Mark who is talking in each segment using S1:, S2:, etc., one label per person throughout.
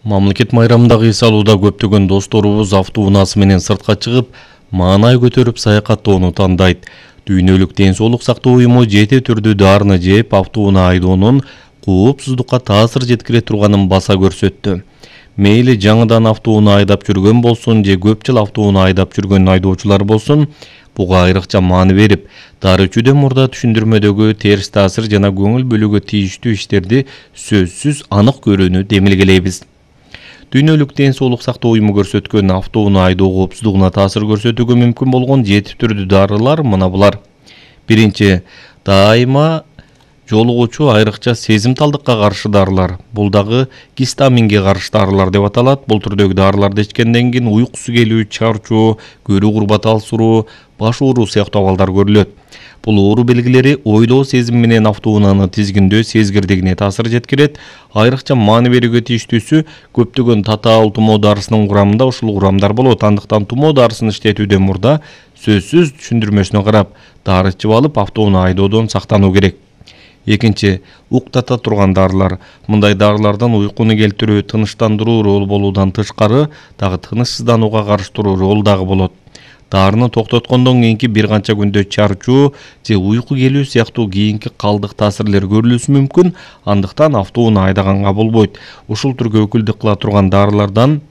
S1: Мамлекет майрамындагы эс алууда көптөгөн досторубуз автоунаасы менен сыртка чыгып, маанай көтөрүп саякаттоону тандайт. Дүйнөлүк ден соолук сактоо уюму жете түрдүү дарыны жеп, автоунаа айдоонун коопсуздукка таасир жеткире турганын баса көрсөттү. Мейли жаңыдан автоунаа айдап жүргөн болсун же көп жыл автоунаа айдап жүргөн айдоочулар болсун, буга айрыкча маани берип, дары ичүүдөн мурда түшүндүрмөдөгү терс таасир жана көңүл бөлүүгө тийиштүү иштерди сөзсүз анык көрүүнү демилгелейбиз. Дүйнөлүк ден соолук сактоо уюму көрсөткөн автоунаа айдоо коопсуздугуна таасир көрсөтүүгө мүмкүн болгон 7 түрдүү дарылар мына булар. Биринчи, дайыма жолугуучу айрыкча сезимталдыкка каршы дарылар. Бул дагы гистаминге каршы дарылар деп аталат. Бул түрдөгү дарыларды ичкенден кийин уйкусу келүү, чарчоо, көрүү курбаты алсыроо, баш ооруу сыяктуу абалдар көрүлөт. Бул оору белгилери ойлоо сезим менен автоунааны тизгиндөө сезгирдигине таасир жеткирет. Айрыкча маани берүүгө тийиштүүсү көптөгөн татаал тумоо дарысынын курамында ушул курамдар болот. Андыктан тумоо дарысын иштетүүдөн мурда сөзсүз түшүндүрмөсүнө карап, дары ичип алып автоунаа айдоодон сактануу керек. Экинчи, уктата турган дарылар. Мындай дарылардан уйкуну келтирүү, тыныштандыруу рол болуудан тышкары, дагы тынычсызданууга каршы туруу рол дагы болот. Дарыны токтоткондон кийинки бир канча күндө чарчоо же уйку келүү сыяктуу кийинки калдык таасирлер көрүлүшү мүмкүн, андыктан автоунаа айдаганга болбойт. Ушул түргө өкүлдүк кыла турган дарылардан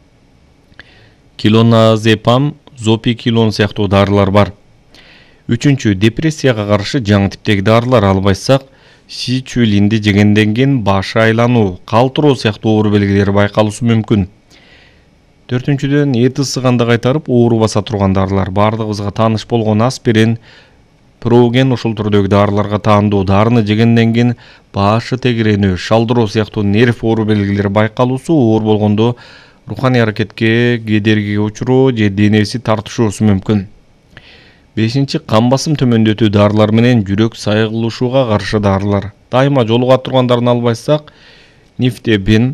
S1: клоназепам, зопикилон сыяктуу дарылар бар. Үчүнчү, депрессияга каршы жаңы типтеги дарылар албайсак, сичулинди жегенден кийин баш айлануу, калтыроо сыяктуу оору белгилери байкалышы мүмкүн. Төртүнчүдөн, эти ысыганда кайтарып оору баса турган дарылар. Бардыгыбызга тааныш болгон аспирин, проген ушул түрдөгү дарыларга таандуу. Дарыны жегенден кийин башы тегиренүү, шалдыроо сыяктуу нерв оору белгилери байкалуусу, оор болгондо руханий аракетке кедергиге учуроо же денеси тартышуусу мүмкүн. Бешинчи, кан басым төмөндөтүү дарылар менен жүрөк сайгылышууга каршы дарылар. Дайыма жолуга тургандарын албайсак, нифтебин,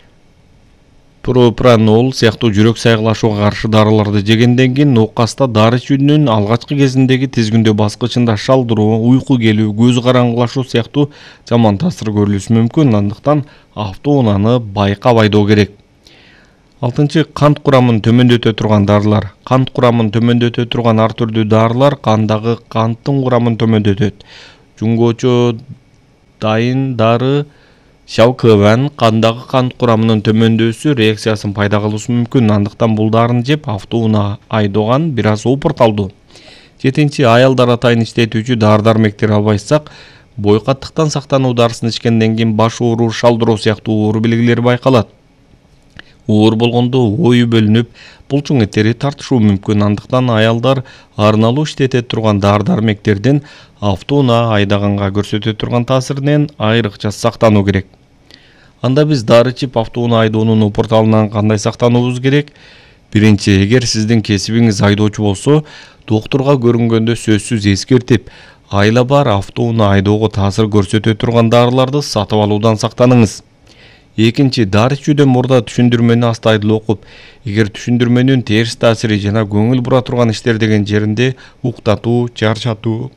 S1: пропранол сыяктуу жүрөк сайгылашууга каршы дарыларды жегенден кийин оокаста дары ичүүнүн алгачкы кезиндеги тизгиндөө баскычында шалдыроо, уйку келүү, көз караңгылашуу сыяктуу жаман таасир көрүлүшү мүмкүн. Андыктан автоунааны байкап айдоо керек. Алтынчы, кант курамын төмөндөтө турган дарылар. Кант курамын төмөндөтө турган ар түрдүү дарылар кандагы канттын курамын төмөндөтөт. Жунгочо дайын дары шавкыван кандагы кант курамынын төмөндөсү реакциясын пайда кылышы мүмкүн. Андыктан бул дарыны жеп автоунаа айдооган бир аз опурталдуу. Жетинчи, аялдар атайын иштетүүчү дары-дармектер албайсак, бойкаттыктан сактануу дарысын ичкенден кийин баш ооруу, шалдыроо сыяктуу оору белгилери байкалат. Оор болгондо ою бөлүнүп, булчуң этери тартышуу мүмкүн. Андыктан аялдар арналуу иштете турган дары-дармектердин автоунаа айдаганга көрсөтө турган таасиринен айрыкча сактануу керек. Анда биз дары ичип автоунаа айдоонун опурталынан кандай сактануубуз керек? Биринчи, эгер сиздин кесибиңиз айдоочу болсо, доктурга көрүнгөндө сөзсүз эскертип, айла бар автоунаа айдоого таасир көрсөтө турган дарыларды сатып алуудан сактаныңыз. Экинчи, дары ичүүдөн мурда түшүндүрмөнү астайдыл окуп, эгер түшүндүрмөнүн терс таасири жана көңүл бура турган иштер деген жеринде уктатуу, чарчатуу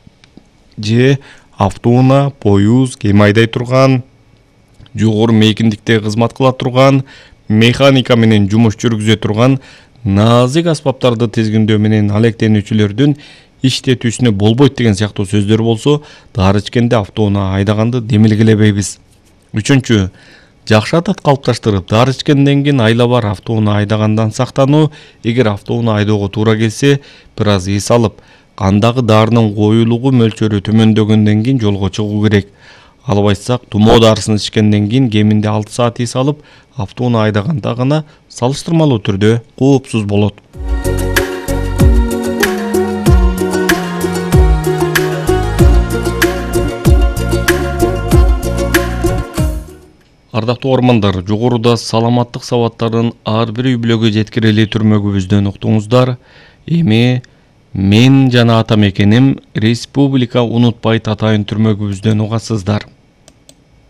S1: же автоунаа, поюз, кем айдай турган, жогору мейкиндикте кызмат кыла турган, механика менен жумуш жүргүзө турган назик аспаптарды тизгиндөө менен алектенүүчүлөрдүн иштетүүсүнө болбойт деген сыяктуу сөздөр болсо, дары ичкенде автоунаа айдаганды демилгелебейбиз. Үчүнчү, жакшы адат калыпташтырып, дары ичкенден кийин айла бар автоунаа айдагандан сактануу. Эгер автоунаа айдоого туура келсе, бир аз эс алып, кандагы дарынын коюлугу мөлчөрү төмөндөгөндөн кийин жолго чыгуу керек. Албайсак, тумоо дарысын ичкенден кийин кеминде 6 саат эс алып, автоунаа айдаганда гана салыштырмалуу түрдө коопсуз болот. Ардактуу угармандар, жогоруда саламаттык сабаттарын ар бир үй бүлөгө жеткирели түрмөгүбүздөн уктуңуздар. Эми мен жана атам экеним Республика Унутбайт атайын түрмөгүбүздөн угасыздар.